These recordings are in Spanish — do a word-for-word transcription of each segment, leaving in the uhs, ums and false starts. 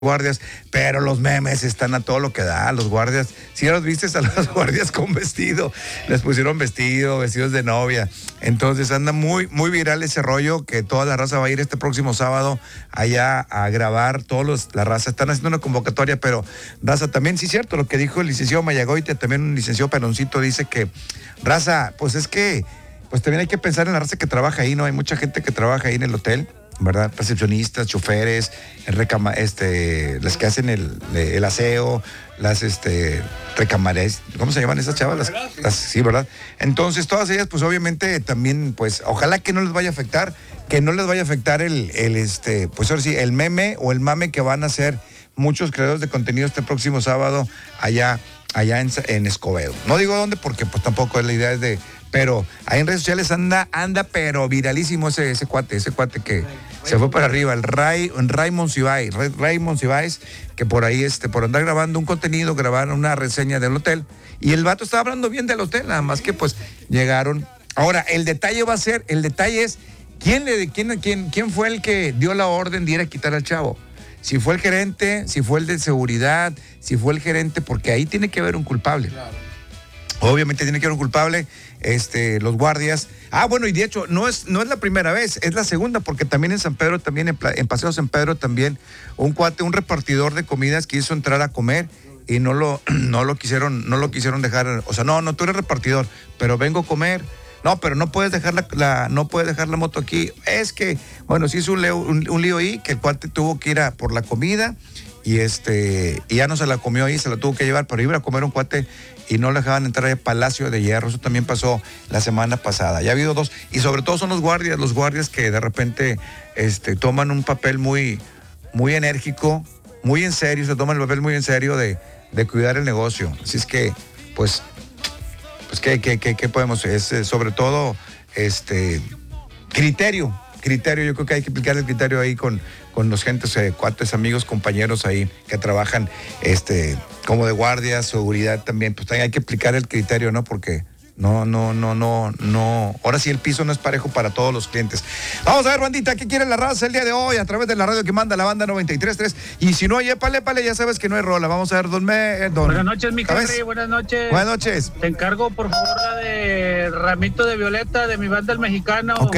guardias, pero los memes están a todo lo que da, los guardias, si ya los viste a los guardias con vestido, les pusieron vestido, vestidos de novia, entonces anda muy, muy viral ese rollo, que toda la raza va a ir este próximo sábado allá a grabar, todos los, la raza, están haciendo una convocatoria, pero raza también, sí es cierto, lo que dijo el licenciado Mayagoite, también un licenciado Peloncito dice que, raza, pues es que, pues también hay que pensar en la raza que trabaja ahí, ¿no? Hay mucha gente que trabaja ahí en el hotel, ¿verdad? Recepcionistas, choferes, recama, este, las que hacen el, el aseo, las este, recamares, ¿cómo se llaman esas chavas? Las, las, sí, ¿verdad? Entonces, todas ellas, pues obviamente también, pues, ojalá que no les vaya a afectar, que no les vaya a afectar el, el este, pues ahora sí, el meme o el mame que van a hacer muchos creadores de contenido este próximo sábado allá, allá en, en Escobedo. No digo dónde porque pues tampoco la idea es de... Pero ahí en redes sociales anda, anda, pero viralísimo ese, ese cuate, ese cuate que se fue para arriba, el Ray, Ray Monsiváis, Ray, Ray Monsiváis, que por ahí, este, por andar grabando un contenido, grabaron una reseña del hotel, y el vato estaba hablando bien del hotel, nada más que pues llegaron. Ahora, el detalle va a ser, el detalle es, ¿quién, le, quién, quién, quién fue el que dio la orden de ir a quitar al chavo? Si fue el gerente, si fue el de seguridad, si fue el gerente, porque ahí tiene que haber un culpable. Claro. Obviamente tiene que haber un culpable, este, los guardias. Ah, bueno, y de hecho, no es, no es la primera vez, es la segunda, porque también en San Pedro, también en, en Paseo San Pedro, también un cuate, un repartidor de comidas quiso entrar a comer y no lo, no lo quisieron, no lo quisieron dejar. O sea, no, no, tú eres repartidor, pero vengo a comer. No, pero no puedes dejar la, la no puedes dejar la moto aquí. Es que, bueno, sí hizo un, leo, un, un lío ahí, que el cuate tuvo que ir a por la comida y este, y ya no se la comió ahí, se la tuvo que llevar, pero iba a comer un cuate y no le dejaban entrar al Palacio de Hierro. Eso también pasó la semana pasada. Ya ha habido dos, y sobre todo son los guardias, los guardias que de repente este, toman un papel muy, muy enérgico, muy en serio, se toman el papel muy en serio de, de cuidar el negocio. Así es que, pues, pues ¿qué, qué, qué, qué podemos? Es eh, sobre todo este criterio, criterio, yo creo que hay que aplicar el criterio ahí con, con los gentes, eh, cuates, amigos, compañeros ahí que trabajan este, como de guardia, seguridad también, pues también hay que aplicar el criterio, ¿no? Porque no, no, no, no, no, ahora sí el piso no es parejo para todos los clientes. Vamos a ver, bandita, ¿qué quiere la raza el día de hoy? A través de la radio que manda la banda noventa y tres punto tres, y si no hay épale, épale, ya sabes que no hay rola. Vamos a ver, don Me, don... Buenas noches, mi Henry, buenas noches. Buenas noches. Te encargo, por favor, la de Ramito de Violeta, de mi banda El Mexicano. Ok.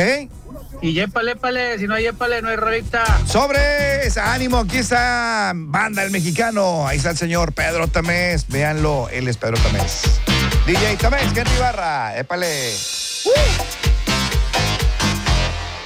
Y épale, épale, si no hay épale, no hay rolita. ¡Sobres! ¡Ánimo! Aquí está Banda El Mexicano. Ahí está el señor Pedro Tamés. Véanlo, él es Pedro Tamés. D J Tamés, Henry Barra. ¡Épale! ¡Uh!